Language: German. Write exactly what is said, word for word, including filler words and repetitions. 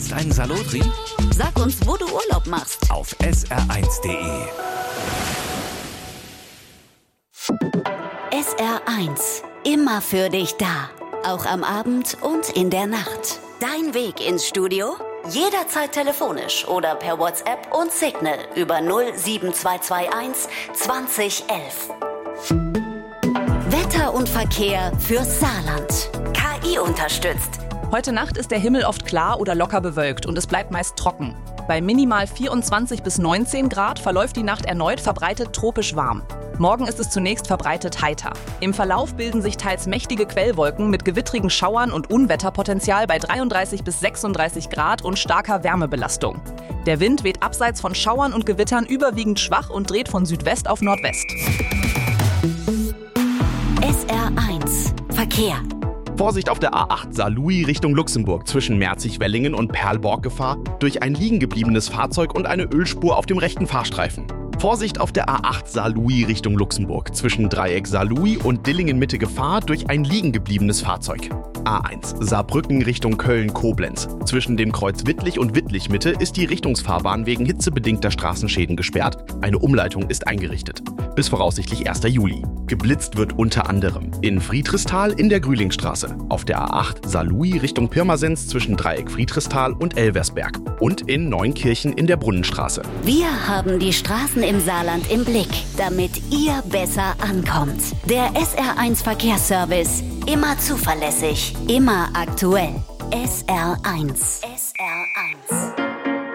Jetzt einen Salotri? Sag uns, wo du Urlaub machst. Auf S R eins Punkt de. S R eins. Immer für dich da. Auch am Abend und in der Nacht. Dein Weg ins Studio? Jederzeit telefonisch oder per WhatsApp und Signal über null sieben zwei zwei eins zwanzig elf. Wetter und Verkehr fürs Saarland. K I unterstützt. Heute Nacht ist der Himmel oft klar oder locker bewölkt und es bleibt meist trocken. Bei minimal vierundzwanzig bis neunzehn Grad verläuft die Nacht erneut verbreitet tropisch warm. Morgen ist es zunächst verbreitet heiter. Im Verlauf bilden sich teils mächtige Quellwolken mit gewittrigen Schauern und Unwetterpotenzial bei dreiunddreißig bis sechsunddreißig Grad und starker Wärmebelastung. Der Wind weht abseits von Schauern und Gewittern überwiegend schwach und dreht von Südwest auf Nordwest. S R eins Verkehr. Vorsicht auf der A acht Saarlouis Richtung Luxemburg zwischen Merzig-Wellingen und Perlborg Gefahr durch ein liegengebliebenes Fahrzeug und eine Ölspur auf dem rechten Fahrstreifen. Vorsicht auf der A acht Saarlouis Richtung Luxemburg zwischen Dreieck Saarlouis und Dillingen Mitte Gefahr durch ein liegengebliebenes Fahrzeug. A eins Saarbrücken Richtung Köln-Koblenz. Zwischen dem Kreuz Wittlich und Wittlich Mitte ist die Richtungsfahrbahn wegen hitzebedingter Straßenschäden gesperrt. Eine Umleitung ist eingerichtet. Bis voraussichtlich erster Juli. Geblitzt wird unter anderem in Friedrichsthal in der Grühlingstraße, auf der A acht Saarlouis Richtung Pirmasens zwischen Dreieck Friedrichsthal und Elversberg und in Neunkirchen in der Brunnenstraße. Wir haben die Straßen im Saarland im Blick, damit ihr besser ankommt. Der S R eins Verkehrsservice. Immer zuverlässig, immer aktuell. S R eins. S R eins.